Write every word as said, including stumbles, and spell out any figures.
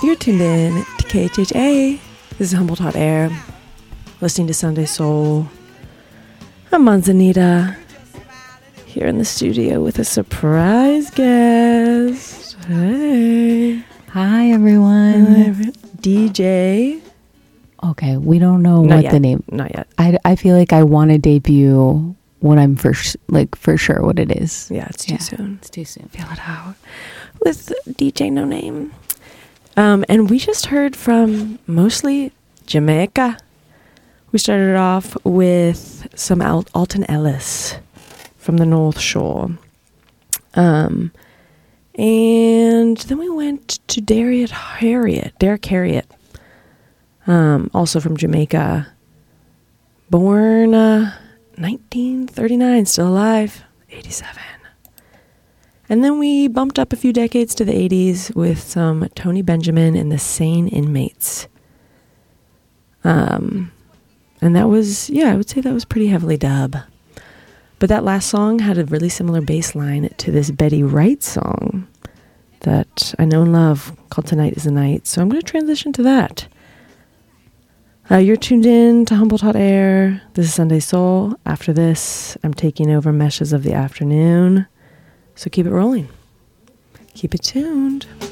You're tuned in to K H H A. This is Humboldt Hot Air. Listening to Sunday Soul. I'm Manzanita. Here in the studio with a surprise guest. Hey. Hi, everyone. Hi, D J. Okay, we don't know Not what yet. the name. Not yet. I, I feel like I want to debut when I'm for sh- like for sure what it is. Yeah, it's too Yeah, soon. It's too soon. Feel it out. With D J No Name. Um, and we just heard from mostly Jamaica. We started off with some Al- Alton Ellis from the North Shore. Um, and then we went to Derek Harriet, Derek Harriet, um, also from Jamaica. Born uh, nineteen thirty-nine, still alive, eighty-seven. And then we bumped up a few decades to the eighties with some Tony Benjamin and the Sane Inmates. Um, and that was, yeah, I would say that was pretty heavily dub. But that last song had a really similar bass line to this Betty Wright song that I know and love called Tonight is the Night. So I'm going to transition to that. Uh, you're tuned in to Humboldt Hot Air. This is Sunday Soul. After this, I'm taking over Meshes of the Afternoon. So keep it rolling. Keep it tuned.